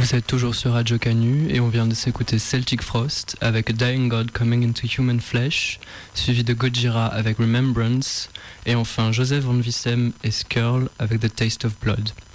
Vous êtes toujours sur Radio Canu et on vient de s'écouter Celtic Frost avec A Dying God Coming into Human Flesh, suivi de Gojira avec Remembrance et enfin Joseph Van Wissem et Skirl avec The Taste of Blood.